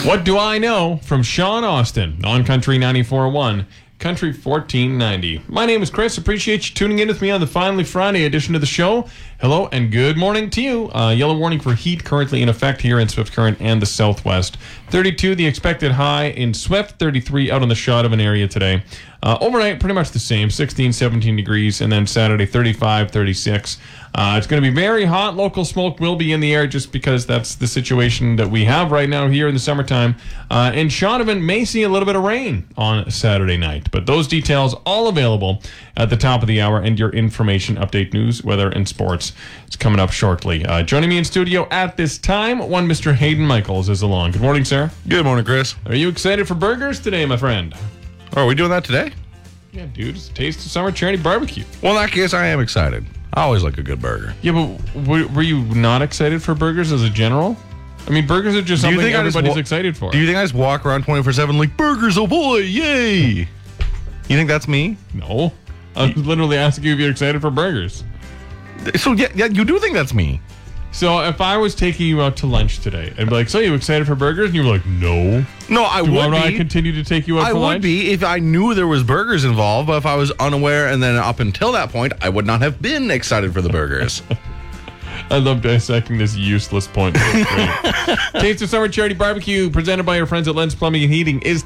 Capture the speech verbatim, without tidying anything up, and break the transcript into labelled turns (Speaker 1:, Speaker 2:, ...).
Speaker 1: What Do I Know from Sean Austin on Country ninety-four point one, Country fourteen ninety. My name is Chris. Appreciate you tuning in with me on the Finally Friday edition of the show. Hello and good morning to you. Uh, yellow warning for heat currently in effect here in Swift Current and the Southwest. thirty-two the expected high in Swift, thirty-three out on the shot of an area today. Uh, overnight, pretty much the same, sixteen, seventeen degrees, and then Saturday, thirty-five, thirty-six. Uh, it's going to be very hot. Local smoke will be in the air just because that's the situation that we have right now here in the summertime. Uh, and Shaunavon may see a little bit of rain on Saturday night. But those details all available at the top of the hour, and your information, update, news, weather, and sports is coming up shortly. Uh, joining me in studio at this time, one Mister Hayden Michaels is along. Good morning, sir.
Speaker 2: Good morning, Chris.
Speaker 1: Are you excited for burgers today, my friend?
Speaker 2: Oh, are we doing that today?
Speaker 1: Yeah, dude, it's a Taste of Summer Charity Barbecue.
Speaker 2: Well, in that case, I am excited. I always like a good burger.
Speaker 1: Yeah, but w- were you not excited for burgers as a general? I mean, burgers are just
Speaker 2: Do you
Speaker 1: something
Speaker 2: think I just
Speaker 1: everybody's
Speaker 2: wa-
Speaker 1: excited for.
Speaker 2: Do you think I just walk around twenty-four seven like, burgers, oh boy, yay? You think that's me?
Speaker 1: No. I was literally asking you if you're excited for burgers.
Speaker 2: So, yeah, yeah, you do think that's me.
Speaker 1: So if I was taking you out to lunch today, I'd be like, so you excited for burgers? And you were like, no.
Speaker 2: No, I
Speaker 1: Do
Speaker 2: would
Speaker 1: I
Speaker 2: be.
Speaker 1: continue to take you out
Speaker 2: I
Speaker 1: for
Speaker 2: would
Speaker 1: lunch?
Speaker 2: be if I knew there was burgers involved, but if I was unaware and then up until that point, I would not have been excited for the burgers.
Speaker 1: I love dissecting this useless point. Taste of Summer Charity Barbecue, presented by our friends at Lens Plumbing and Heating, is